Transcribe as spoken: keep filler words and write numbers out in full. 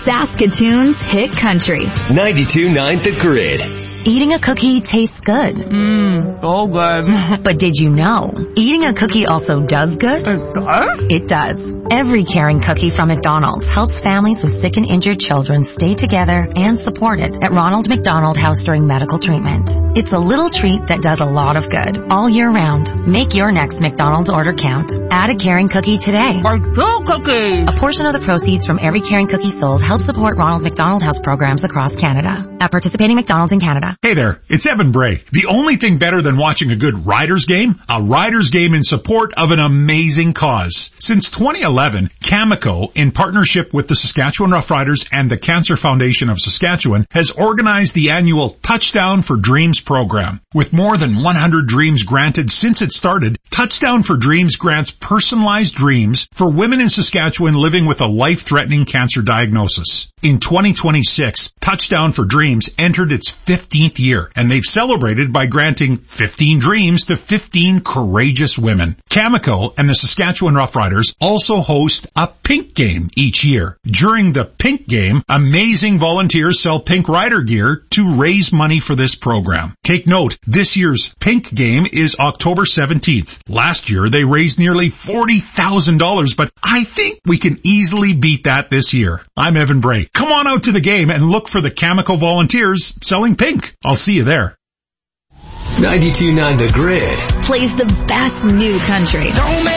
Saskatoon's hit country. ninety-two point nine The Grid. Eating a cookie tastes good. Mmm, so good. But did you know, eating a cookie also does good? It does? It does. Every caring cookie from McDonald's helps families with sick and injured children stay together and supported at Ronald McDonald House during medical treatment. It's a little treat that does a lot of good all year round. Make your next McDonald's order count. Add a caring cookie today. Or two cookies. A portion of the proceeds from every caring cookie sold helps support Ronald McDonald House programs across Canada. At participating McDonald's in Canada. Hey there, it's Evan Bray. The only thing better than watching a good Riders game? A Riders game in support of an amazing cause. Since twenty eleven, Cameco, in partnership with the Saskatchewan Roughriders and the Cancer Foundation of Saskatchewan, has organized the annual Touchdown for Dreams program. With more than one hundred dreams granted since it started, Touchdown for Dreams grants personalized dreams for women in Saskatchewan living with a life-threatening cancer diagnosis. In twenty twenty-six, Touchdown for Dreams entered its fifteenth year, and they've celebrated by granting fifteen dreams to fifteen courageous women. Cameco and the Saskatchewan Roughriders also host a Pink Game each year. During the Pink Game, amazing volunteers sell Pink Rider gear to raise money for this program. Take note, this year's Pink Game is October seventeenth. Last year, they raised nearly forty thousand dollars, but I think we can easily beat that this year. I'm Evan Bray. Come on out to the game and look for the Cameco volunteers selling pink. I'll see you there. ninety-two point nine The Grid Plays the best new country.